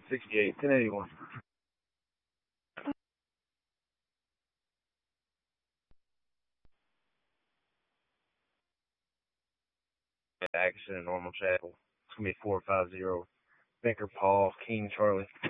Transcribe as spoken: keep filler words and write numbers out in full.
sixty-eight, ten eighty-one. Action and normal chapel. It's gonna be four five zero. Banker Paul, King Charlie.